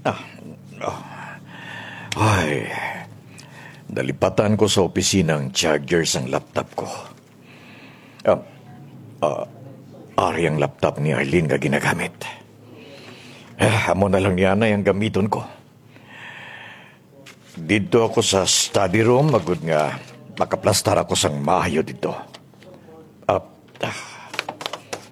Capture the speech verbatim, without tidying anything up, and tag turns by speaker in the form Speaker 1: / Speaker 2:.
Speaker 1: Ah, ah, ay, nalipatan ko sa opisina ang chargers ang laptop ko. Ah, ah, ari ang laptop ni Arlene nga ginagamit. Ah, amo na lang yan ay ang gamiton ko. Dito ako sa study room, magud nga makaplastar ako sang maayo dito. Ah, ah,